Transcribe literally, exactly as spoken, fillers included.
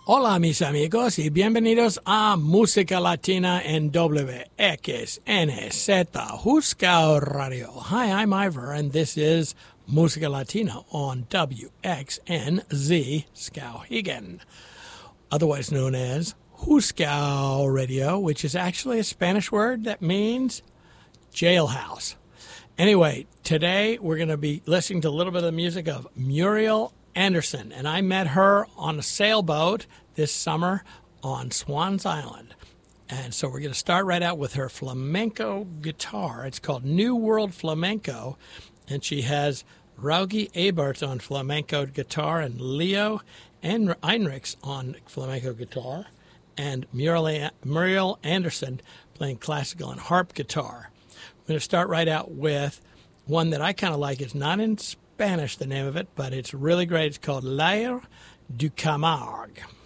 Hola mis amigos y bienvenidos a Música Latina en W X N Z Huskau Radio. Hi, I'm Ivor and this is Música Latina on W X N Z Skowhegan, otherwise known as Huskau Radio, which is actually a Spanish word that means jailhouse. Anyway, today we're going to be listening to a little bit of the music of Muriel Anderson, and I met her on a sailboat this summer on Swans Island. And so we're going to start right out with her flamenco guitar. It's called New World Flamenco, and she has Raugi Ebert on flamenco guitar and Leo Einrichs on flamenco guitar, and Muriel, Muriel Anderson playing classical and harp guitar. I'm going to start right out with one that I kind of like. It's not in Spanish, the name of it, but it's really great. It's called L'Air du Camargue.